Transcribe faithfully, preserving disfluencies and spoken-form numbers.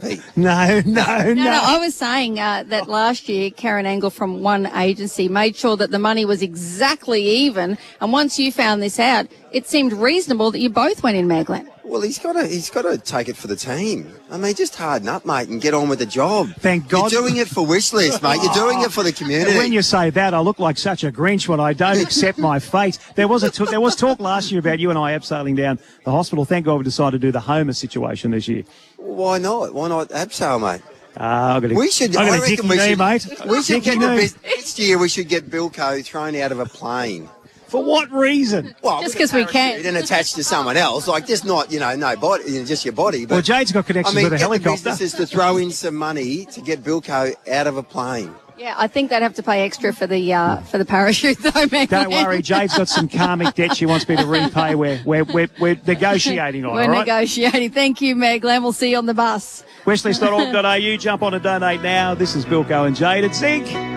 happy. No, no, no. No, no, I was saying uh, that last year, Karen Angle from one agency made sure that the money was exactly even. And once you found this out, it seemed reasonable that you both went in, Meglan. Well, he's got to he's got to take it for the team. I mean, just harden up, mate, and get on with the job. Thank God. You're doing it for wish list, mate. You're doing it for the community. When you say that, I look like such a Grinch when I don't accept my fate. There was a t- there was talk last year about you and I abseiling down the hospital. Thank God we decided to do the Homer situation this year. Why not? Why not abseil, mate? Uh, I'm gonna, we should. I'm I gonna reckon dicky we knee, should, mate. We should Dicky get the knee. best, next year. We should get Bilko thrown out of a plane. For what reason? Well, Just 'cause we can. And attached to someone else, like just not, you know, no body, you know, just your body. But, Well, Jade's got connections I mean, with a get the helicopter. businesses to throw in some money to get Bilko out of a plane. Yeah, I think they'd have to pay extra for the uh, for the parachute, though, Meglan. Don't worry, Jade's got some karmic debt she wants me to repay. We're, we're, we're, we're negotiating on, We're all right? negotiating. Thank you, Meglan. We'll see you on the bus. Westlist dot org dot a u. Jump on and donate now. This is Bilko and Jade at Zinc.